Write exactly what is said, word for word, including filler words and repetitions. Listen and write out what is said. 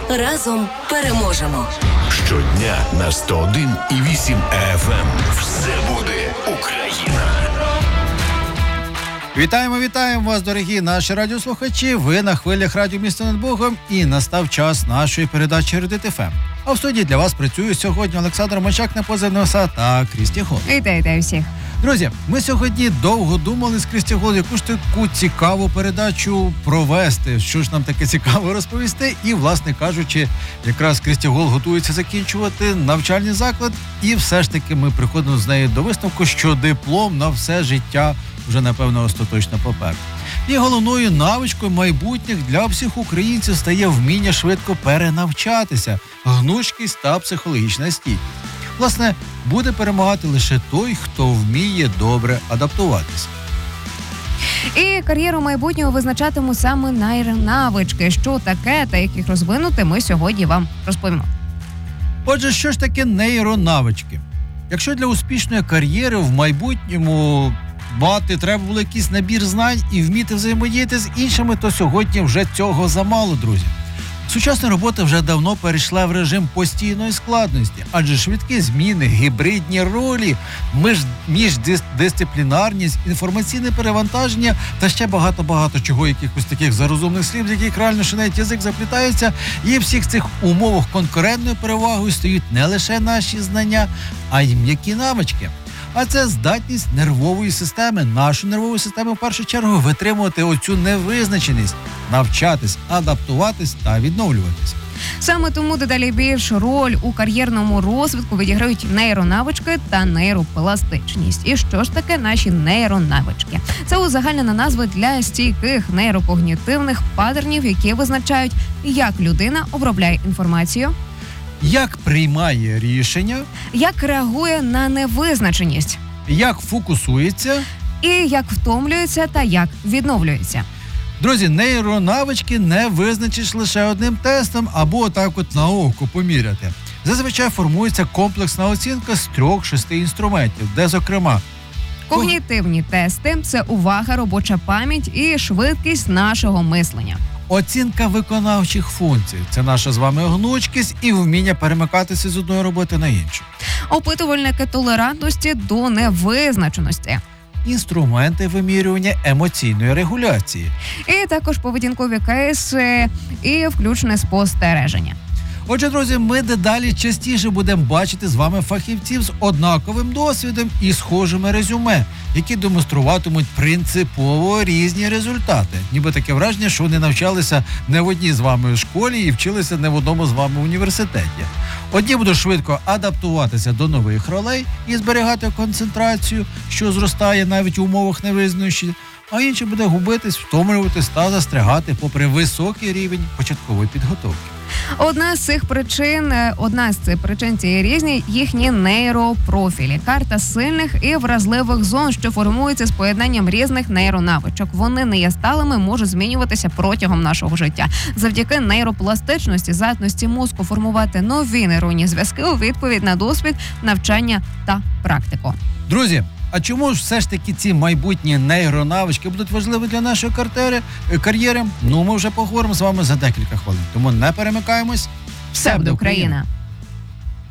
Разом переможемо. Щодня на сто один і вісім еф ем. Все буде Україна. Вітаємо, вітаємо вас, дорогі наші радіослухачі. Ви на хвилях радіо «Місто над Богом» і настав час нашої передачі «Редит еф ем». А в студії для вас працює сьогодні Олександр Мочак на позивний ОСА та Крісті Гол. Вітаю, вітаю всіх. Друзі, ми сьогодні довго думали з Крісті Гол, яку ж таку цікаву передачу провести, що ж нам таке цікаво розповісти. І, власне кажучи, якраз Крісті Гол готується закінчувати навчальний заклад. І все ж таки ми приходимо з нею до висновку, що диплом на все життя вже, напевно, остаточно попереду. І головною навичкою майбутніх для всіх українців стає вміння швидко перенавчатися, гнучкість та психологічна стійкість. Власне, буде перемагати лише той, хто вміє добре адаптуватися. І кар'єру майбутнього визначатимуть саме нейронавички. Що таке та як їх розвинути, ми сьогодні вам розповімо. Отже, що ж таке нейронавички? Якщо для успішної кар'єри в майбутньому мати треба було якийсь набір знань і вміти взаємодіяти з іншими, то сьогодні вже цього замало, друзі. Сучасна робота вже давно перейшла в режим постійної складності, адже швидкі зміни, гібридні ролі, міждисциплінарність, інформаційне перевантаження та ще багато-багато чого, якихось таких зарозумних слів, з яких реально ще навіть язик заплітається. І в всіх цих умовах конкурентною перевагою стоять не лише наші знання, а й м'які навички. А це здатність нервової системи, нашої нервової системи в першу чергу витримувати оцю невизначеність, навчатись, адаптуватись та відновлюватись. Саме тому дедалі більшу роль у кар'єрному розвитку відіграють нейронавички та нейропластичність. І що ж таке наші нейронавички? Це узагальнена назва для стійких нейрокогнітивних паттернів, які визначають, як людина обробляє інформацію, як приймає рішення, як реагує на невизначеність, як фокусується і як втомлюється та як відновлюється. Друзі, нейронавички не визначиш лише одним тестом або так от на око поміряти. Зазвичай формується комплексна оцінка з трьох-шести інструментів, де, зокрема, когнітивні тести – це увага, робоча пам'ять і швидкість нашого мислення. Оцінка виконавчих функцій – це наша з вами гнучкість і вміння перемикатися з одної роботи на іншу. Опитувальники толерантності до невизначеності. Інструменти вимірювання емоційної регуляції. І також поведінкові кейси і включне спостереження. Отже, друзі, ми дедалі частіше будемо бачити з вами фахівців з однаковим досвідом і схожими резюме, які демонструватимуть принципово різні результати. Ніби таке враження, що вони навчалися не в одній з вами школі і вчилися не в одному з вами університеті. Одні будуть швидко адаптуватися до нових ролей і зберігати концентрацію, що зростає навіть у умовах невизначеності, а інші буде губитись, втомлюватись та застрягати попри високий рівень початкової підготовки. Одна з цих причин, одна з цих причин цієї різні їхні нейропрофілі. Карта сильних і вразливих зон, що формується з поєднанням різних нейронавичок. Вони не є сталими, можуть змінюватися протягом нашого життя. Завдяки нейропластичності, здатності мозку формувати нові нейронні зв'язки у відповідь на досвід, навчання та практику. Друзі, а чому ж все ж таки ці майбутні нейронавички будуть важливі для нашої картери, кар'єри? Ну, ми вже поговоримо з вами за декілька хвилин. Тому не перемикаємось. Все буде Україна!